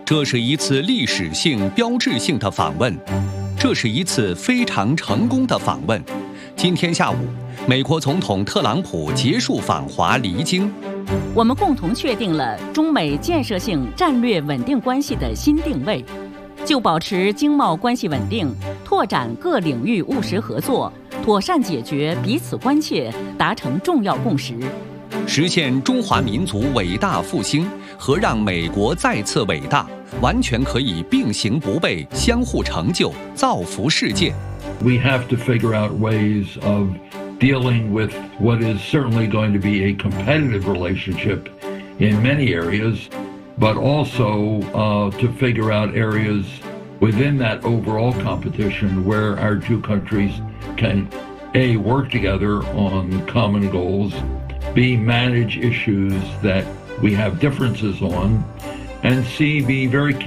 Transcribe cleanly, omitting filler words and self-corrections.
这是一次历史性、标志性的访问，这是一次非常成功的访问。今天下午，美国总统特朗普结束访华离京。 我们共同确定了中美建设性战略稳定关系的新定位，就保持经贸关系稳定，拓展各领域务实合作，妥善解决彼此关切，达成重要共识， 实现中华民族伟大复兴和让美国再次伟大，完全可以并行不悖，相互成就，造福世界。 We have to figure out ways of dealing with what is certainly going to be a competitive relationship in many areas, but also to figure out areas within that overall competition where our two countries can A, work together on common goals, B, manage issues that we have differences on, and C, be very